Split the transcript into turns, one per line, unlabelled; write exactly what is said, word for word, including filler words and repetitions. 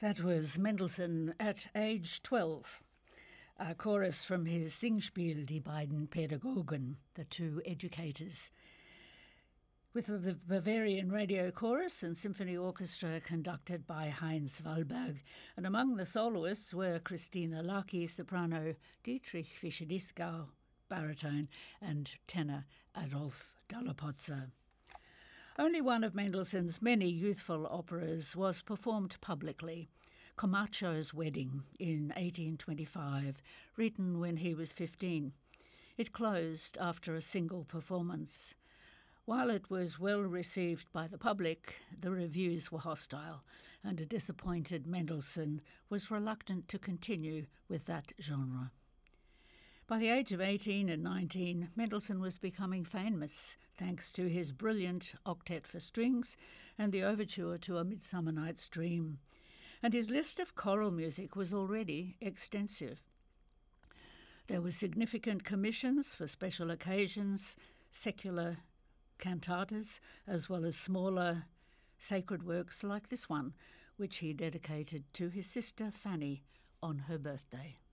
That was Mendelssohn at age twelve. A chorus from his Singspiel, Die beiden Pädagogen, the two educators. With the Bavarian Radio Chorus and Symphony Orchestra conducted by Heinz Wallberg. And among the soloists were Christina Laki, soprano, Dietrich Fischer-Dieskau, baritone, and tenor Adolf Dallapozza. Only one of Mendelssohn's many youthful operas was performed publicly, Camacho's Wedding in eighteen twenty-five, written when he was fifteen. It closed after a single performance. While it was well received by the public, the reviews were hostile, and a disappointed Mendelssohn was reluctant to continue with that genre. By the age of eighteen and nineteen, Mendelssohn was becoming famous thanks to his brilliant octet for strings and the overture to A Midsummer Night's Dream, and his list of choral music was already extensive. There were significant commissions for special occasions, secular cantatas, as well as smaller sacred works like this one, which he dedicated to his sister Fanny on her birthday.